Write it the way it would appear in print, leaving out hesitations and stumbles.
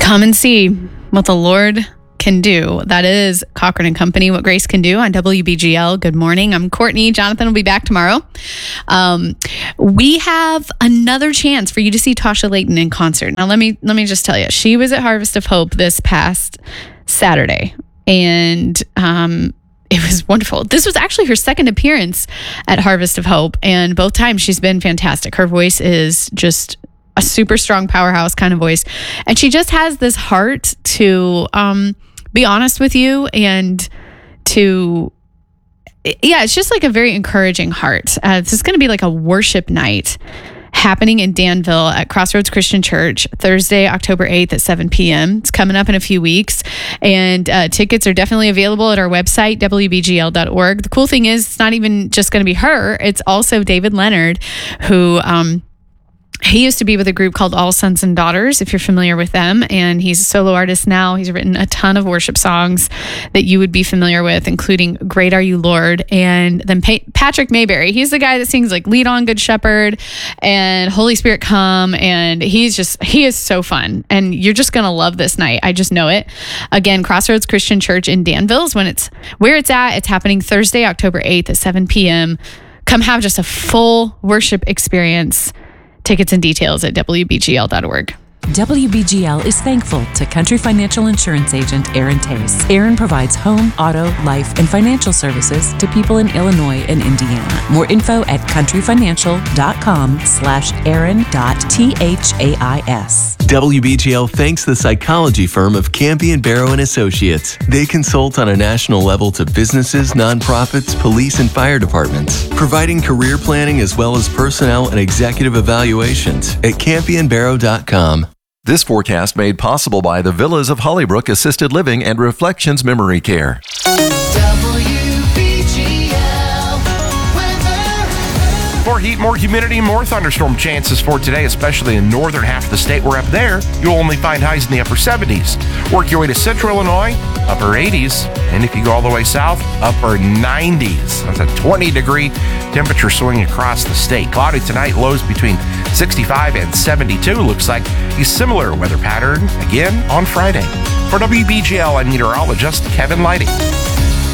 Come and see what the Lord can do. That is Cochran and Company, What Grace Can Do on WBGL. Good morning. I'm Courtney. Jonathan will be back tomorrow. We have another chance for you to see Tasha Layton in concert. Now, let me just tell you, she was at Harvest of Hope this past Saturday, and it was wonderful. This was actually her second appearance at Harvest of Hope, and both times she's been fantastic. Her voice is just a super strong powerhouse kind of voice, and she just has this heart to be honest with you, and it's just like a very encouraging heart. This is going to be like a worship night happening in Danville at Crossroads Christian Church, Thursday, October 8th at 7 p.m. It's coming up in a few weeks, and tickets are definitely available at our website, wbgl.org. The cool thing is, it's not even just going to be her. It's also David Leonard, who he used to be with a group called All Sons and Daughters, if you're familiar with them, and he's a solo artist now. He's written a ton of worship songs that you would be familiar with, including Great Are You, Lord, and then Patrick Mayberry. He's the guy that sings like Lead On, Good Shepherd, and Holy Spirit Come, and he is so fun, and you're just going to love this night. I just know it. Again, Crossroads Christian Church in Danville is where it's at. It's happening Thursday, October 8th at 7 p.m. Come have just a full worship experience. Tickets and details at wbgl.org. WBGL is thankful to Country Financial Insurance Agent Aaron Tace. Aaron provides home, auto, life, and financial services to people in Illinois and Indiana. More info at countryfinancial.com/aaron.thais. WBGL thanks the psychology firm of Campion Barrow and Associates. They consult on a national level to businesses, nonprofits, police, and fire departments, providing career planning as well as personnel and executive evaluations at campionbarrow.com. This forecast made possible by the Villas of Hollybrook Assisted Living and Reflections Memory Care. More heat, more humidity, more thunderstorm chances for today, especially in northern half of the state. Where up there, you'll only find highs in the upper 70s. Work your way to central Illinois, upper 80s. And if you go all the way south, upper 90s. That's a 20-degree temperature swing across the state. Cloudy tonight, lows between 65 and 72. Looks like a similar weather pattern again on Friday. For WBGL, I'm meteorologist Kevin Lighting.